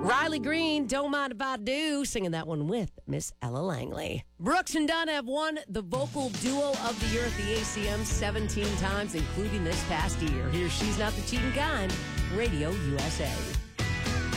Riley Green, Don't Mind If I Do, singing that one with Miss Ella Langley. Brooks and Dunn have won the Vocal Duo of the Year at the ACM 17 times, including this past year. Here's She's Not the Cheating Kind, Radio USA.